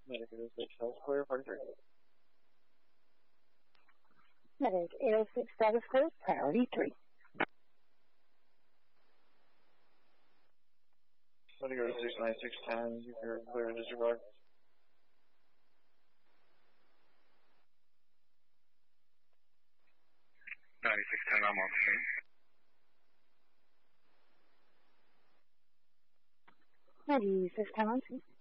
Medic 806, Health Clear, 43. Medic 806, status clear, priority 3. Medic 806, 9610, you're clear, disregard. $9610, I'm on scene. $9610 on scene.